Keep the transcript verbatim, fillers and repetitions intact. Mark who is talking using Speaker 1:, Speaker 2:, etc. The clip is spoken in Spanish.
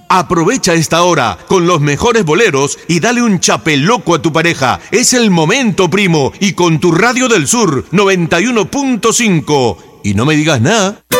Speaker 1: Aprovecha esta hora con los mejores boleros y dale un chapeloco a tu pareja. Es el momento, primo, y con tu Radio del Sur noventa y uno punto cinco. Y no me digas nada.